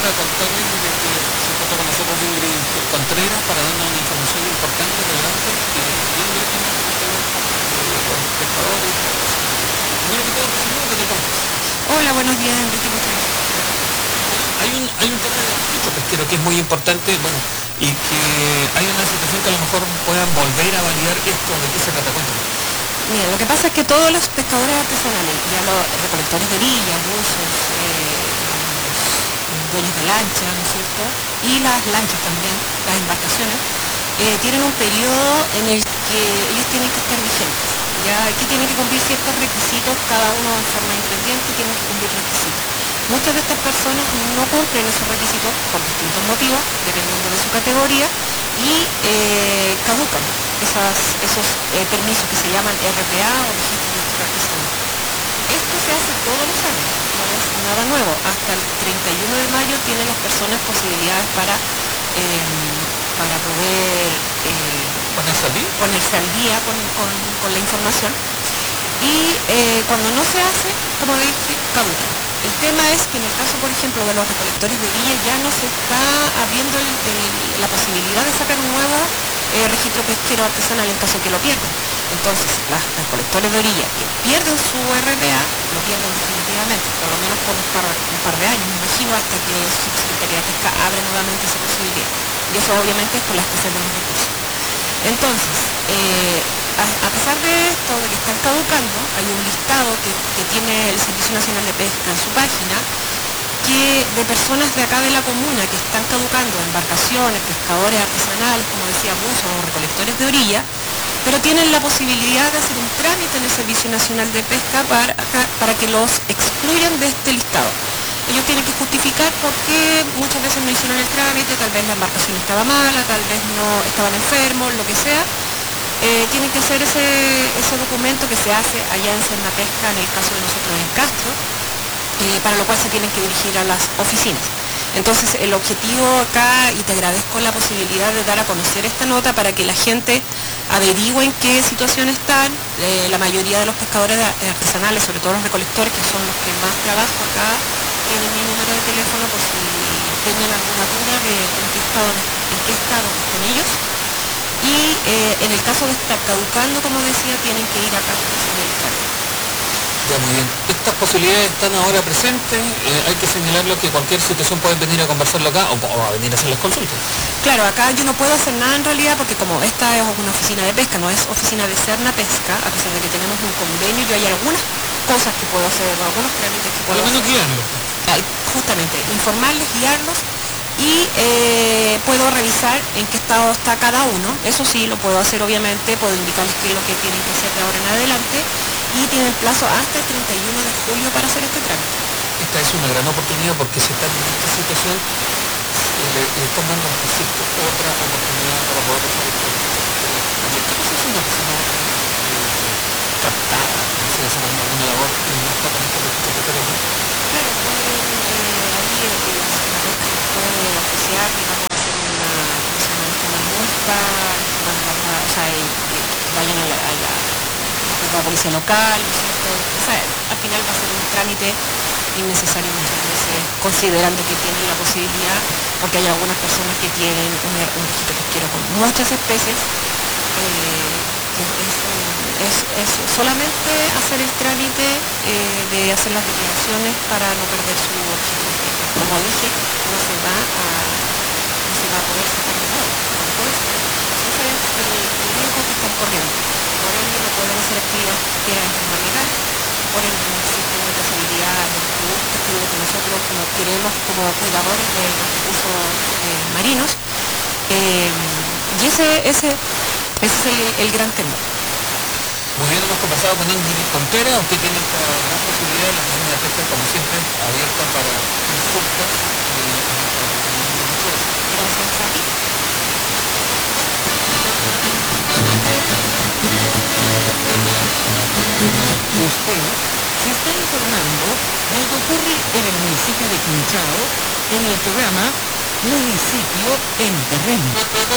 para contarles de que se encuentra con nosotros Ingrid Contreras para darnos una información importante, relevante, que tiene directamente con temas de los pescadores. Primero que todo, saludos desde Conques. Hola, buenos días, Enrique. Muchas gracias. Hay un tema de registro pesquero que es muy importante, bueno, y que hay una situación que a lo mejor puedan volver a validar esto. ¿De qué se trata? Cuéntame. Mira, lo que pasa es que todos los pescadores artesanales, ya los recolectores de orillas, buzos, los dueños de lanchas, ¿no es cierto? Y las lanchas también, las embarcaciones, tienen un periodo en el que ellos tienen que estar vigentes. Ya aquí tienen que cumplir ciertos requisitos, cada uno de forma independiente tienen que cumplir requisitos. Muchas de estas personas no cumplen esos requisitos por distintos motivos, dependiendo de su categoría, y caducan esos permisos que se llaman RPA o registro de artesanal. Esto se hace todos los años, no es nada nuevo. Hasta el 31 de mayo tienen las personas posibilidades para poder ponerse al día con la información. Y cuando no se hace, como dije, caduca. El tema es que en el caso, por ejemplo, de los recolectores de orilla ya no se está abriendo la posibilidad de sacar un nuevo registro pesquero artesanal en caso de que lo pierdan. Entonces, los recolectores de orilla que pierden su RPA, lo pierden definitivamente, por lo menos por un par de años, me imagino, hasta que su Secretaría de Pesca abre nuevamente esa posibilidad. Y eso obviamente es por la escasez de los recursos. Entonces, a pesar de esto, de que están caducando, hay un listado que tiene el Servicio Nacional de Pesca en su página, de personas de acá de la comuna que están caducando, embarcaciones, pescadores artesanales, como decía, buzos o recolectores de orilla, pero tienen la posibilidad de hacer un trámite en el Servicio Nacional de Pesca para que los excluyan de este listado. Ellos tienen que justificar por qué muchas veces no hicieron el trámite, tal vez la embarcación estaba mala, tal vez no estaban enfermos, lo que sea. Tienen que hacer ese documento que se hace allá en Cernapesca, en el caso de nosotros en Castro, para lo cual se tienen que dirigir a las oficinas. Entonces el objetivo acá, y te agradezco la posibilidad de dar a conocer esta nota para que la gente averigüe en qué situación están. La mayoría de los pescadores artesanales, sobre todo los recolectores, que son los que más trabajo acá, tienen mi número de teléfono por si tengan alguna duda de en qué estado están ellos. Y en el caso de estar caducando, como decía, tienen que ir acá a el cargo. Ya, muy bien. Estas posibilidades están ahora presentes. Hay que señalarlo que cualquier situación pueden venir a conversarlo acá o a venir a hacer las consultas. Claro, acá yo no puedo hacer nada en realidad porque como esta es una oficina de pesca, no es oficina de Cernapesca, a pesar de que tenemos un convenio, yo hay algunas cosas que puedo hacer, algunos trámites que puedo hacer. Por lo menos guiarlos. Justamente, informarles, guiarlos y puedo revisar en qué estado está cada uno. Eso sí, lo puedo hacer obviamente, puedo indicarles qué es lo que tienen que hacer de ahora en adelante y tienen plazo hasta el 31 de julio para hacer este trámite. Esta es una gran oportunidad porque si están en esta situación, le están dando, insisto, otra oportunidad para poder hacer esto. ¿Qué pasa si una persona captada, no sé, haciendo alguna labor y no está con este registro pesquero? Claro, pueden ahí la pesca les puede oficiar, digamos, hacer una multa, o sea, vayan a la policía local, ¿no es cierto? O sea, al final va a ser un trámite innecesario muchas veces, considerando que tienen la posibilidad, porque hay algunas personas que tienen un registro pesquero con muchas especies, es solamente hacer el trámite de hacer las declaraciones para no perder su registro pesquero. Como dije, no se va a poder sacar de nuevo, no puede ser. Ese es el riesgo que están corriendo. Por ende no pueden hacer actividades pesqueras en forma legal, por ende no existe una trazabilidad de los productos que nosotros como queremos como cuidadores de los recursos marinos. Y ese es el gran temor. Muy bien, hemos conversado con Ingrid Contreras. Usted tiene esta gran posibilidad, la oficina de pesca, como siempre, abierta para consultas. Gracias a ti. Usted se está informando de lo que ocurre en el municipio de Quinchao en el programa Municipio en Terreno.